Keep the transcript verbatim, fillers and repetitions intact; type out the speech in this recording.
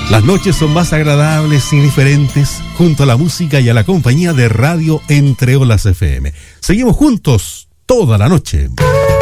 Las noches son más agradables y diferentes junto a la música y a la compañía de Radio Entre Olas F M. Seguimos juntos toda la noche.